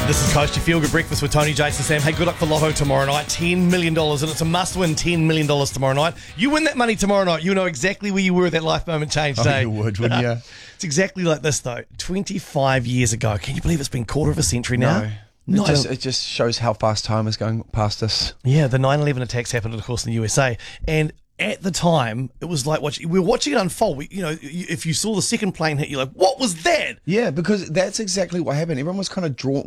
This is Coast, your feel-good breakfast with Tony, Jason, Sam. Hey, good luck for Lotto tomorrow night. $10 million, and it's a must-win $10 million tomorrow night. You win that money tomorrow night, you know exactly where you were at that life moment change day. You would, wouldn't you? It's exactly like this, though. 25 years ago. Can you believe it's been a quarter of a century now? No. It just shows how fast time is going past us. Yeah, the 9/11 attacks happened, of course, in the USA. And at the time, it was like we were watching it unfold. If you saw the second plane hit, you're like, what was that? Yeah, because that's exactly what happened. Everyone was kind of